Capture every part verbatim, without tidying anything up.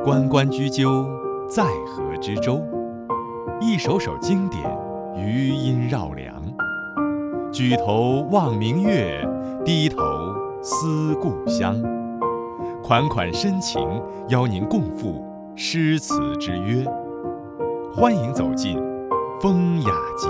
关关雎鸠，在河之洲。一首首经典，余音绕梁。举头望明月，低头思故乡。款款深情，邀您共赴诗词之约。欢迎走进风雅集。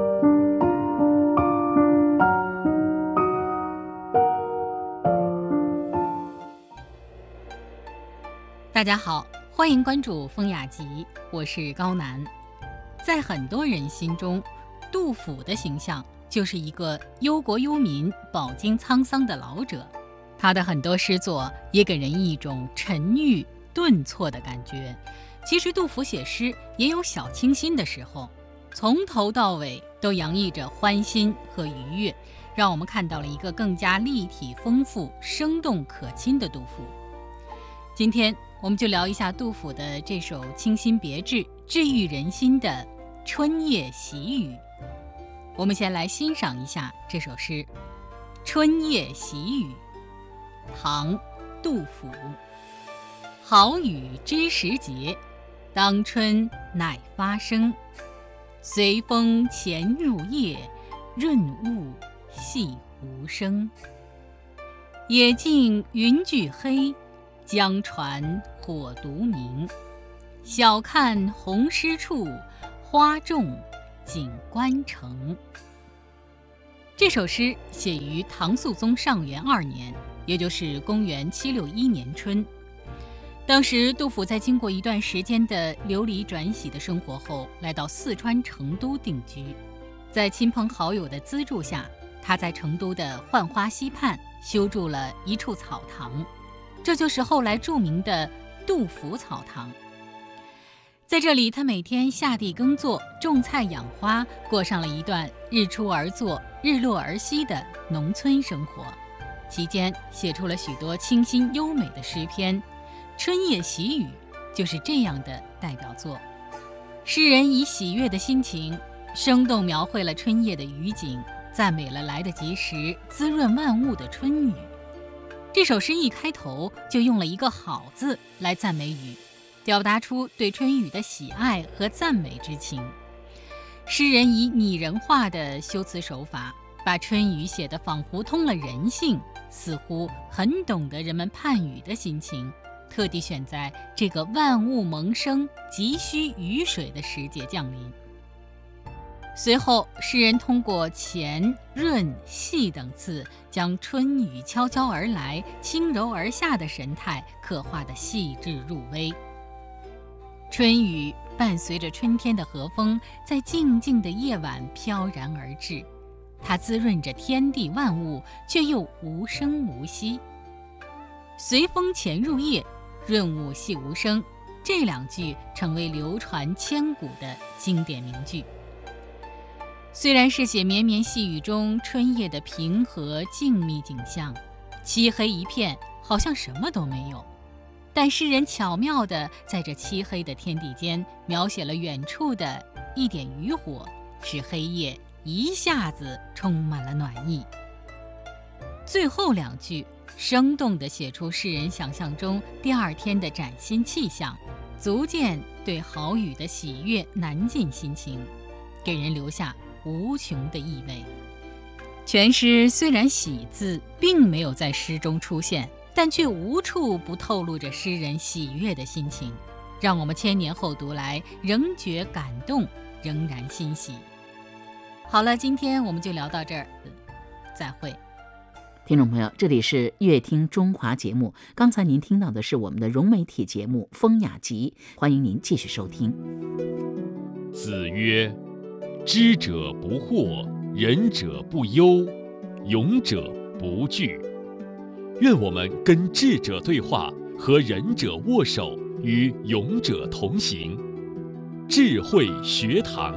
大家好，欢迎关注风雅集，我是高楠。在很多人心中，杜甫的形象就是一个忧国忧民、饱经沧桑的老者。他的很多诗作也给人一种沉郁顿挫的感觉。其实杜甫写诗也有小清新的时候，从头到尾都洋溢着欢欣和愉悦，让我们看到了一个更加立体丰富、生动可亲的杜甫。今天我们就聊一下杜甫的这首清新别致、治愈人心的《春夜喜雨》。我们先来欣赏一下这首诗《春夜喜雨》，唐·杜甫。好雨知时节，当春乃发生。随风潜入夜，润物细无声。野径云俱黑，江船火独明。晓看红湿处，花重锦官城。这首诗写于唐肃宗上元二年，也就是公元七六一年春。当时杜甫在经过一段时间的流离转徙的生活后，来到四川成都定居。在亲朋好友的资助下，他在成都的浣花溪畔修筑了一处草堂，这就是后来著名的杜甫草堂。在这里，他每天下地耕作，种菜养花，过上了一段日出而作、日落而息的农村生活。期间写出了许多清新优美的诗篇，《春夜喜雨》就是这样的代表作。诗人以喜悦的心情，生动描绘了春夜的雨景，赞美了来得及时、滋润万物的春雨。这首诗一开头就用了一个好字来赞美雨，表达出对春雨的喜爱和赞美之情。诗人以拟人化的修辞手法，把春雨写得仿佛通了人性，似乎很懂得人们盼雨的心情，特地选在这个万物萌生、急需雨水的时节降临。随后，诗人通过潜、润、细等字，将春雨悄悄而来、轻柔而下的神态刻画得细致入微。春雨伴随着春天的和风，在静静的夜晚飘然而至，它滋润着天地万物，却又无声无息。随风潜入夜，润物细无声，这两句成为流传千古的经典名句。虽然是写绵绵细雨中春夜的平和静谧景象，漆黑一片，好像什么都没有，但诗人巧妙地在这漆黑的天地间描写了远处的一点渔火，使黑夜一下子充满了暖意。最后两句生动地写出诗人想象中第二天的崭新气象，足见对好雨的喜悦难尽心情，给人留下无穷的意味。全诗虽然喜字并没有在诗中出现，但却无处不透露着诗人喜悦的心情，让我们千年后读来仍觉感动，仍然欣喜。好了，今天我们就聊到这儿，再会。 听众朋友，这里是乐听中华节目，刚才您听到的是我们的融媒体节目《风雅集》，欢迎您继续收听。 子曰：知者不惑，仁者不忧，勇者不惧。愿我们跟智者对话，和仁者握手，与勇者同行。智慧学堂。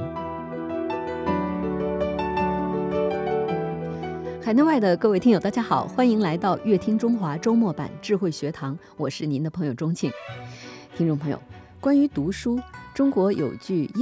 海内外的各位听友大家好，欢迎来到乐听中华周末版智慧学堂，我是您的朋友钟庆。听众朋友，关于读书，中国有句谚语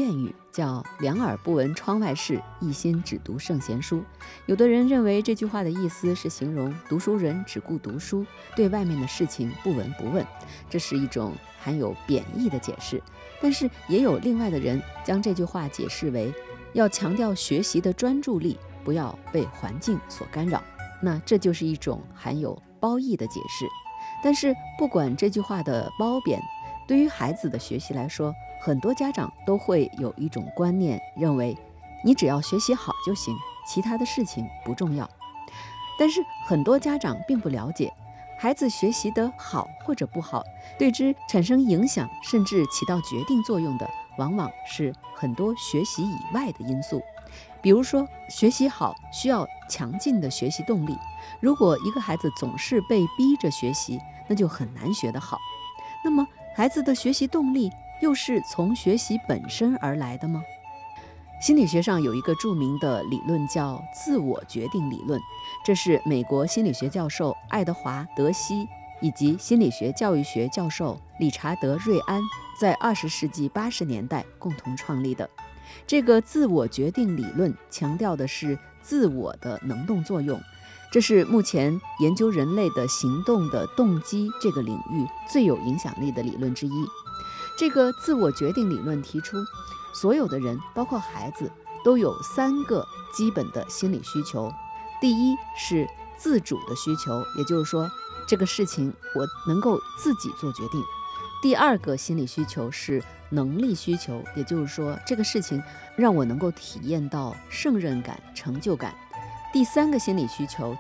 叫两耳不闻窗外事，一心只读圣贤书。有的人认为这句话的意思是形容读书人只顾读书，对外面的事情不闻不问，这是一种含有贬义的解释。但是也有另外的人将这句话解释为要强调学习的专注力，不要被环境所干扰，那这就是一种含有褒义的解释。但是不管这句话的褒贬，对于孩子的学习来说，很多家长都会有一种观念，认为你只要学习好就行，其他的事情不重要。但是很多家长并不了解，孩子学习得好或者不好，对之产生影响甚至起到决定作用的，往往是很多学习以外的因素。比如说，学习好需要强劲的学习动力，如果一个孩子总是被逼着学习，那就很难学得好。那么孩子的学习动力又是从学习本身而来的吗？心理学上有一个著名的理论叫自我决定理论，这是美国心理学教授爱德华·德希以及心理学教育学教授理查德·瑞安在二十世纪八十年代共同创立的。这个自我决定理论强调的是自我的能动作用，这是目前研究人类的行动的动机这个领域最有影响力的理论之一。这个自我决定理论提出，所有的人，包括孩子，都有三个基本的心理需求。第一是自主的需求，也就是说，这个事情我能够自己做决定。第二个心理需求是能力需求，也就是说，这个事情让我能够体验到胜任感、成就感。第三个心理需求